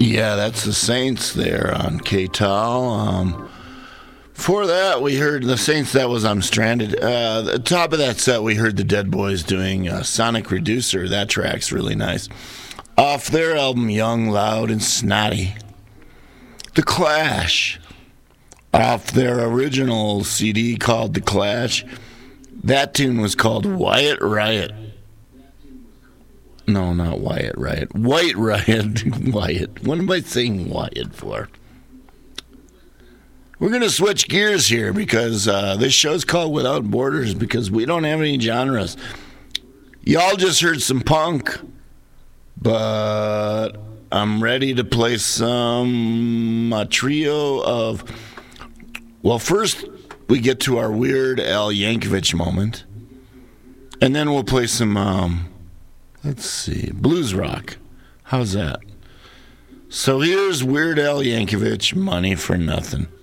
Yeah, that's the Saints there on KTAL. Before that, we heard the Saints. That was I'm Stranded. At the top of that set, we heard the Dead Boys doing Sonic Reducer. That track's really nice. Off their album Young, Loud, and Snotty. The Clash. Off their original CD called The Clash. That tune was called Wyatt Riot. No, not Wyatt Riot. White Riot. Wyatt. What am I saying Wyatt for? We're going to switch gears here because this show's called Without Borders because we don't have any genres. Y'all just heard some punk, but I'm ready to play a trio of... Well, first we get to our Weird Al Yankovic moment, and then we'll play some... let's see, blues rock. How's that? So here's Weird Al Yankovic, Money for Nothing.